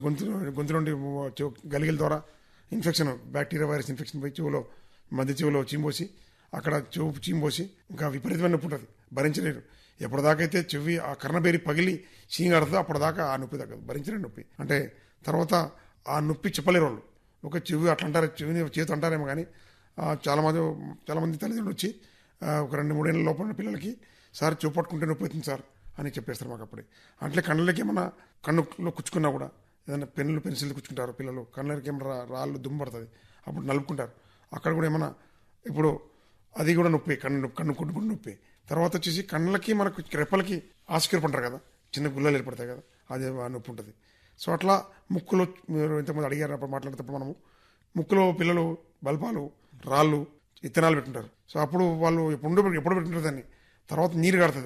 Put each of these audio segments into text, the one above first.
గొంతు గొంతు నుండి గలిగిల ద్వారా ఇన్ఫెక్షన్, బ్యాక్టీరియా వైరస్ ఇన్ఫెక్షన్ పోయి చెవులో మధ్య చెవులో చీంబోసి అక్కడ చెవు చీంబోసి ఇంకా విపరీతమైన నొప్పి ఉంటుంది, భరించలేరు. ఎప్పటిదాకా అయితే చెవి ఆ కర్ణబేరి పగిలి చీంగాడుతుందో అప్పటిదాకా ఆ నొప్పి తగ్గదు, భరించలేని నొప్పి. అంటే తర్వాత ఆ నొప్పి చెప్పలేరు వాళ్ళు. ఒక చెవి అట్లా అంటారు, చెవిని చేతి అంటారేమో కానీ చాలామంది తల్లిదండ్రులు వచ్చి ఒక 2-3 ఏళ్ళ లోపల ఉన్న పిల్లలకి సార్ చెవు పట్టుకుంటే నొప్పి అవుతుంది సార్ అని చెప్పేస్తారు మాకు. అప్పుడే అట్లే కళ్ళకి ఏమన్నా కన్నులో కుచ్చుకున్నా కూడా ఏదైనా పెన్సిల్ కుచ్చుకుంటారు పిల్లలు, కళ్ళకి ఏమన్నా రాళ్ళు దుమ్ము పడుతుంది, అప్పుడు నలుపుకుంటారు. అక్కడ కూడా ఏమన్నా ఇప్పుడు అది కూడా నొప్పి, కన్ను కొట్టుకుంటూ నొప్పి. తర్వాత వచ్చేసి కళ్ళకి మనకు రెప్పలకి ఆస్కర్ పంటారు కదా, చిన్న గుల్లలు ఏర్పడతాయి కదా, అదే నొప్పి ఉంటుంది. సో అట్లా ముక్కులో మీరు ఇంతకుముందు అడిగారు అప్పుడు మాట్లాడేటప్పుడు మనము ముక్కులో పిల్లలు బల్పాలు రాళ్ళు ఇత్తనాలు పెట్టుంటారు. సో అప్పుడు వాళ్ళు ఎప్పుడు పెట్టుంటారు దాన్ని. తర్వాత నీరు కారుతుంది,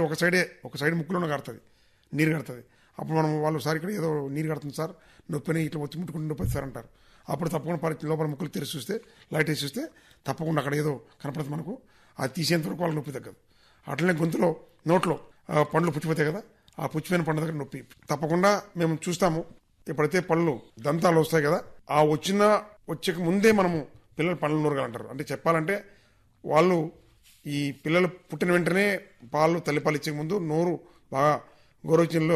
ఒక సైడ్ ముక్కులోనే కారుతుంది, నీరు కారుతుంది. అప్పుడు మనం వాళ్ళు సార్ ఇక్కడ ఏదో నీరు కడుతుంది సార్, నొప్పిని ఇట్లా వచ్చి ముట్టుకుంటే నొప్పి సార్ అంటారు. అప్పుడు తప్పకుండా లోపల ముక్కులు తెరిచి చూస్తే, లైట్ వేసి చూస్తే తప్పకుండా అక్కడ ఏదో కనపడుతుంది మనకు. అది తీసేంత వరకు వాళ్ళ నొప్పి తగ్గదు. అట్లనే గొంతులో నోట్లో పండ్లు పుచ్చిపోతాయి కదా, ఆ పుచ్చిపోయిన పండు దగ్గర నొప్పి తప్పకుండా మేము చూస్తాము. ఎప్పుడైతే పళ్ళు దంతాలు వస్తాయి కదా, ఆ వచ్చే ముందే మనము పిల్లలు పళ్ళు నూరగాలంటారు. అంటే చెప్పాలంటే వాళ్ళు ఈ పిల్లలు పుట్టిన వెంటనే తల్లిపాలు ఇచ్చే ముందు నోరు బాగా గోరువెచ్చనిలో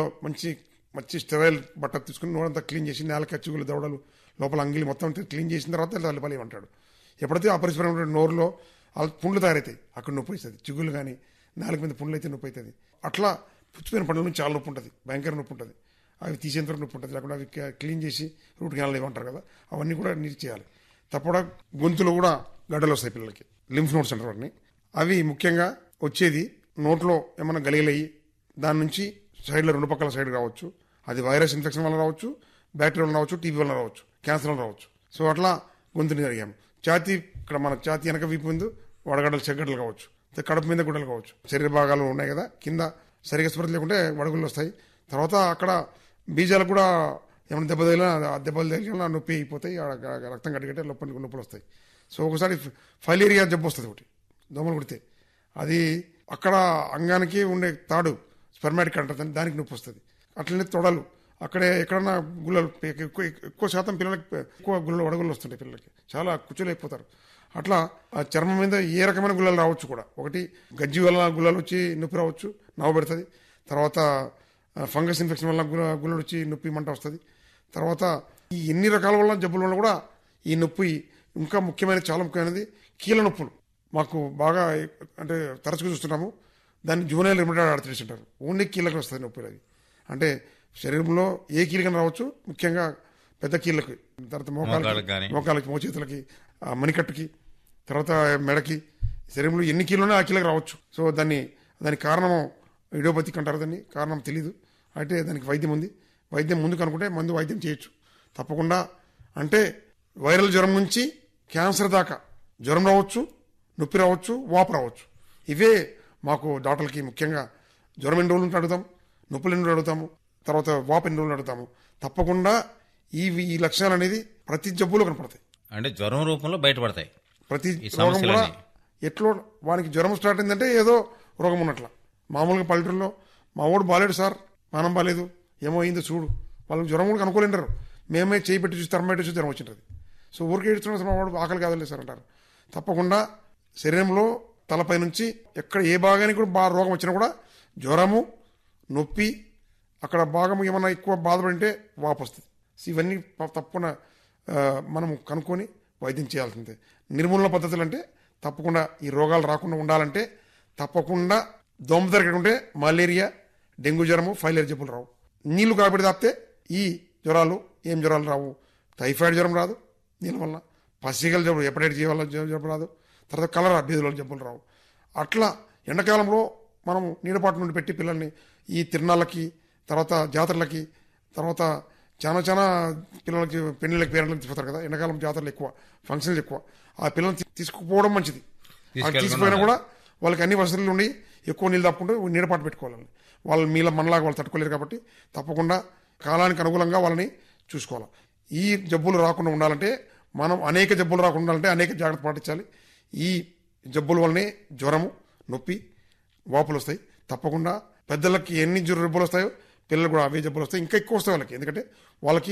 మంచి స్టెరైల్ బట్ట తీసుకుని నోరంతా క్లీన్ చేసి నేలకి చిగులు దవడలు లోపల అంగిలి మొత్తం క్లీన్ చేసిన తర్వాత తల్లిపాలు ఇవ్వంటాడు. ఎప్పుడైతే అపరిశుభ్రమైన నోరులో పుండ్లు తయారవుతాయి, అక్కడ నొప్పి అవుతుంది. చిగులు కానీ నాలుగు మీద పుండ్లు అయితే నొప్పి అవుతుంది. అట్లా పుచ్చిపోయిన పండ్ల నుంచి చాలా నొప్పి ఉంటుంది, భయంకర నొప్పి ఉంటుంది. అవి తీసేంత వరకు నొప్పి ఉంటుంది. లేకుండా అవి క్లీన్ చేసి రూట్ కెనాల్ ఇవ్వంటారు కదా, అవన్నీ కూడా నీరు చేయాలి. తప్పకుండా గొంతులో కూడా గడ్డలు వస్తాయి పిల్లలకి, లింఫ్ నోట్స్ అంటారు వాటిని. అవి ముఖ్యంగా వచ్చేది నోట్లో ఏమైనా గలిగలయ్యి దాని నుంచి సైడ్లో 2 పక్కల సైడ్ రావచ్చు. అది వైరస్ ఇన్ఫెక్షన్ వల్ల రావచ్చు, బ్యాక్టీరియా వల్ల రావచ్చు, టీబీ వల్ల రావచ్చు, క్యాన్సర్ వల్ల రావచ్చు. సో అట్లా గొంతుని జరిగాము. ఇక్కడ మన ఛాతీ వెనక వీపు ముందు వడగడ్డలు చెగ్గడ్డలు కావచ్చు, కడుపు మీద గుడ్డలు కావచ్చు. శరీర భాగాలు ఉన్నాయి కదా, కింద సరిగ్గా స్పృహ లేకుంటే వడగుళ్ళు వస్తాయి. తర్వాత అక్కడ బీజాలకు కూడా ఏమైనా దెబ్బలు తగిలినా నొప్పి అయిపోతాయి, రక్తం గడ్డగట్టే నొప్పులు వస్తాయి. సో ఒకసారి ఫైలేరియా జబ్బు వస్తుంది, ఒకటి దోమలు కుడితే. అది అక్కడ అంగానికి ఉండే తాడు స్పెర్మాటిక్ అంటారు, దానికి నొప్పి వస్తుంది. అట్లనే తొడలు అక్కడే ఎక్కడన్నా గుల్లలు ఎక్కువ శాతం పిల్లలకి ఎక్కువ వడగుళ్ళు వస్తుంటాయి, పిల్లలకి చాలా కుచ్చులైపోతారు. అట్లా ఆ చర్మం మీద ఏ రకమైన గుల్లలు రావచ్చు కూడా. ఒకటి గజ్జి వల్ల గుల్లలు వచ్చి నొప్పి రావచ్చు, నవ్వు పెడుతుంది. తర్వాత ఫంగస్ ఇన్ఫెక్షన్ వల్ల గుల్లలు వచ్చి నొప్పి మంట వస్తుంది. తర్వాత ఈ ఎన్ని రకాల వల్ల జబ్బుల వల్ల కూడా ఈ నొప్పి, ఇంకా చాలా ముఖ్యమైనది కీళ్ళ నొప్పులు. మాకు బాగా అంటే తరచుగా చూస్తున్నాము, దాన్ని జూనైల్ రిమటైడ్ ఆర్థరైటిస్ అంటారు. ఓన్లీ కీళ్ళకి వస్తుంది నొప్పులు. అది అంటే శరీరంలో ఏ కీళ్ళకైనా రావచ్చు, ముఖ్యంగా పెద్ద కీళ్ళకి, తర్వాత మోకాలకి, మోచేతులకి, మణికట్టుకి, తర్వాత మెడకి, శరీరంలో ఎన్ని కీళ్ళున్నా ఆ కీళ్ళకి రావచ్చు. సో దానికి కారణం ఇడియోపతిక్ అంటారు, దాన్ని కారణం తెలీదు. అయితే దానికి వైద్యం ఉంది. వైద్యం ముందు కనుక్కుంటే వైద్యం చేయొచ్చు తప్పకుండా. అంటే వైరల్ జ్వరం నుంచి క్యాన్సర్ దాకా జ్వరం రావచ్చు, నొప్పి రావచ్చు, వాపు రావచ్చు. ఇవే మాకు డాక్టర్లకి ముఖ్యంగా జ్వరం ఎన్ని రోజులు అడుగుతాం, నొప్పులు ఎన్ని రోజులు అడుగుతాము, తర్వాత వాపు ఎన్ని రోజులు అడుగుతాము. తప్పకుండా ఈ లక్షణాలు అనేది ప్రతి జబ్బులో కనపడతాయి. అంటే జ్వరం రూపంలో బయటపడతాయి. ప్రతి రోగం కూడా ఎట్లో వానికి జ్వరం స్టార్ట్ అయిందంటే ఏదో రోగం ఉన్నట్ల. మామూలుగా పల్లెటూరులో మా వాడు బాలేడు సార్, పానం బాలేదు, ఏమో అయిందో చూడు, వాళ్ళకి జ్వరం కూడా కనుక్కోలేంటారు. మేమే చేయి పెట్టి చూసి థర్మామీటర్ చూసి జ్వరం వచ్చింటుంది. సో ఊరికే ఏడుస్తున్నా సార్, మా వాడు ఆకలి కాదలేదు సార్ అంటారు. తప్పకుండా శరీరంలో తలపై నుంచి ఎక్కడ ఏ భాగానికి కూడా రోగం వచ్చినా కూడా జ్వరము, నొప్పి, అక్కడ భాగం ఏమన్నా ఎక్కువ బాధపడింటే వాపు వస్తుంది. ఇవన్నీ తప్పకుండా మనం కనుక్కొని వైద్యం చేయాల్సిందే. నిర్మూలన పద్ధతులు అంటే తప్పకుండా ఈ రోగాలు రాకుండా ఉండాలంటే తప్పకుండా దోమ తిరగకుంటే మలేరియా, డెంగ్యూ జ్వరము, ఫైలేరియా జబ్బులు రావు. నీళ్లు కాబట్టి తాపితే ఈ జ్వరాలు ఏం జ్వరాలు రావు. టైఫాయిడ్ జ్వరం రాదు నీళ్ళ వల్ల, పసిగల జబ్బు, హెపటైటిస్ వల్ల జబ్బు రాదు, తర్వాత కలరా బీదుల జబ్బులు రావు. అట్లా ఎండాకాలంలో మనం నీడపాటు నుండి పెట్టి పిల్లల్ని ఈ తిరునాళ్ళకి, తర్వాత జాతరలకి, తర్వాత చాలా పిల్లలకి పెళ్లిళ్ళకి పేరెంట్లకి తీసుకుపోతారు కదా, ఎండాకాలం జాతరలు ఎక్కువ, ఫంక్షన్లు ఎక్కువ. ఆ పిల్లల్ని తీసుకుపోవడం మంచిది. తీసుకుపోయినా కూడా వాళ్ళకి అన్ని వసతులు ఉండి ఎక్కువ నీళ్ళు తప్పుకుంటూ నీడపాటు పెట్టుకోవాలి. వాళ్ళు మనలాగా వాళ్ళు తట్టుకోలేరు కాబట్టి తప్పకుండా కాలానికి అనుగుణంగా వాళ్ళని చూసుకోవాలి. ఈ జబ్బులు రాకుండా ఉండాలంటే మనం అనేక జబ్బులు రాకుండా ఉండాలంటే అనేక జాగ్రత్త పాటించాలి. ఈ జబ్బుల వల్లనే జ్వరము, నొప్పి, వాపులు వస్తాయి. తప్పకుండా పెద్దలకి ఎన్ని జబ్బులు వస్తాయో పిల్లలు కూడా అవే జబ్బులు వస్తాయి, ఇంకా ఎక్కువ వస్తాయి వాళ్ళకి. ఎందుకంటే వాళ్ళకి